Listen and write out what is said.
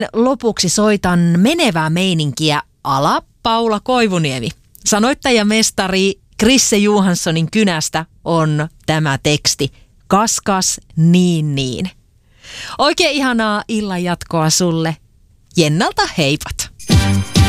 Lopuksi soitan menevää meininkiä ala Paula Koivuniemi. Sanoittajamestari Krisse Johanssonin kynästä on tämä teksti. Kaskas niin. Oikein ihanaa illan jatkoa sulle. Jennalta heipat!